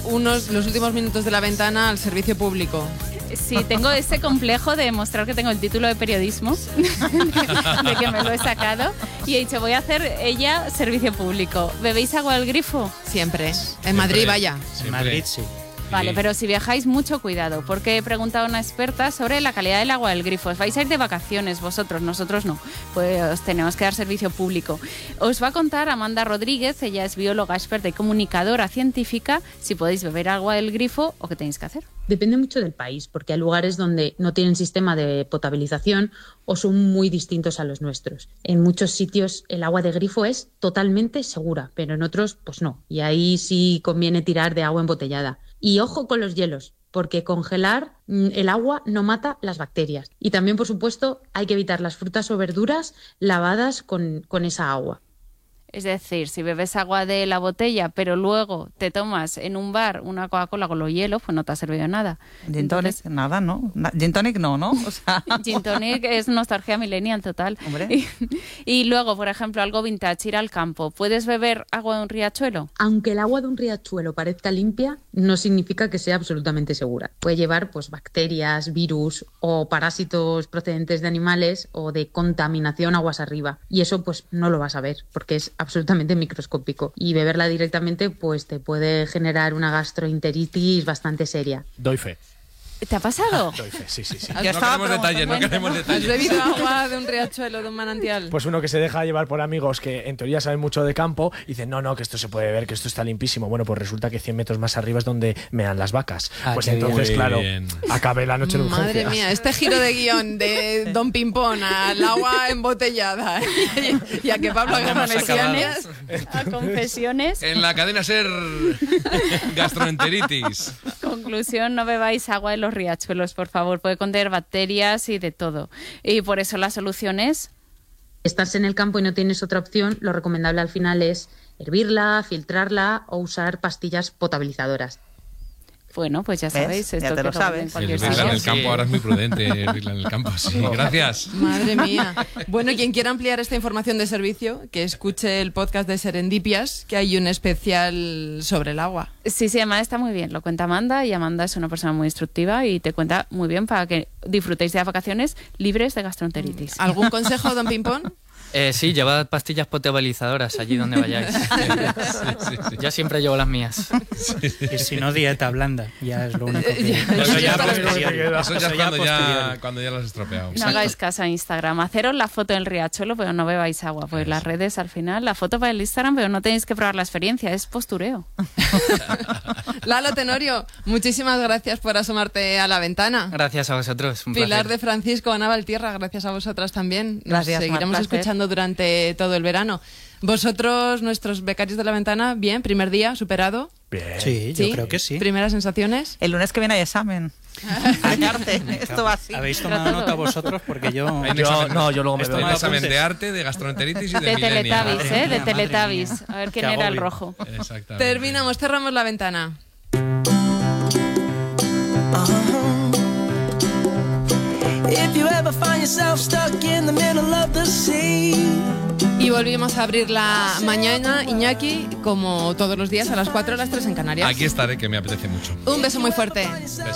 los últimos minutos de La Ventana al servicio público. Sí, tengo ese complejo de demostrar que tengo el título de periodismo, de que me lo he sacado, y he dicho, voy a hacer ella servicio público. ¿Bebéis agua del grifo? Siempre. En Madrid, vaya. En Madrid, sí. Vale, pero si viajáis, mucho cuidado, porque he preguntado a una experta sobre la calidad del agua del grifo. Os vais a ir de vacaciones vosotros, nosotros no, pues os tenemos que dar servicio público. Os va a contar Amanda Rodríguez, ella es bióloga experta y comunicadora científica, si podéis beber agua del grifo o qué tenéis que hacer. Depende mucho del país, porque hay lugares donde no tienen sistema de potabilización o son muy distintos a los nuestros. En muchos sitios el agua de grifo es totalmente segura, pero en otros pues no. Y ahí sí conviene tirar de agua embotellada. Y ojo con los hielos, porque congelar el agua no mata las bacterias. Y también, por supuesto, hay que evitar las frutas o verduras lavadas con esa agua. Es decir, si bebes agua de la botella, pero luego te tomas en un bar una Coca-Cola con los hielos, pues no te ha servido nada. Gin tonic, nada, ¿no? Gin tonic no, ¿no? O sea... Gin tonic es nostalgia millennial total. Hombre. Y luego, por ejemplo, algo vintage, ir al campo. ¿Puedes beber agua de un riachuelo? Aunque el agua de un riachuelo parezca limpia, no significa que sea absolutamente segura. Puede llevar pues bacterias, virus o parásitos procedentes de animales o de contaminación aguas arriba. Y eso pues no lo vas a ver, porque es absolutamente microscópico. Y beberla directamente pues te puede generar una gastroenteritis bastante seria. Doy fe. ¿Te ha pasado? Doy fe, sí. Ya No estaba queremos detalles, no queremos ¿Has detalles. bebido agua de un riachuelo, de un manantial? Pues uno que se deja llevar por amigos que en teoría saben mucho de campo y dicen, no, que esto se puede ver, que esto está limpísimo. Bueno, pues resulta que 100 metros más arriba es donde mean las vacas. Pues entonces, bien. claro, Muy bien. acabé la noche en urgencias. Madre mía, este giro de guión de Don Pimpón al agua embotellada y a que Pablo haga Hemos confesiones. A confesiones. En la cadena SER, gastroenteritis. Conclusión, no bebáis agua de los riachuelos, por favor. Puede contener bacterias y de todo. Y por eso la solución es... Estás en el campo y no tienes otra opción, lo recomendable al final es hervirla, filtrarla o usar pastillas potabilizadoras. Bueno, pues ya sabéis, ¿Ves? esto Ya te que lo sabes. en cualquier Hervirla en el sitio. campo, ahora es muy prudente hervirla en el campo. Sí, gracias. Madre mía. Bueno, quien quiera ampliar esta información de servicio, que escuche el podcast de Serendipias, que hay un especial sobre el agua. Sí, además está muy bien. Lo cuenta Amanda y Amanda es una persona muy instructiva y te cuenta muy bien para que disfrutéis de las vacaciones libres de gastroenteritis. ¿Algún consejo, Don Pimpón? Sí, llevad pastillas potabilizadoras allí donde vayáis. Yo siempre llevo las mías. Y si no, dieta blanda. Ya es lo único que... Eso ya, para eso ya es cuando ya lo has estropeado. No hagáis caso a Instagram. Haceros la foto del riachuelo, pero no bebáis agua. Pues las redes al final, la foto para el Instagram, pero no tenéis que probar la experiencia, es postureo. Lalo Tenorio, muchísimas gracias por asomarte a La Ventana. Gracias a vosotros. Un Pilar placer. de Francisco, Ana Valtierra, gracias a vosotras también. Nos Gracias, seguiremos un placer. escuchando durante todo el verano. Vosotros, nuestros becarios de La Ventana, bien, primer día, superado. Bien. Sí, yo creo que sí. ¿Primeras sensaciones? El lunes que viene hay examen. Arte, esto va así. ¿Habéis tomado nota vosotros? Porque yo... Yo luego me Esto veo. es examen de arte, de gastroenteritis y de De millennial. Teletubbies, Madre de mía, Teletubbies. madre mía. A ver quién Qué era el agobio. rojo. Exactamente. Terminamos, cerramos La Ventana. Y volvimos a abrir la mañana, Iñaki, como todos los días a las 4 a las 3 en Canarias. Aquí estaré, que me apetece mucho. Un beso muy fuerte.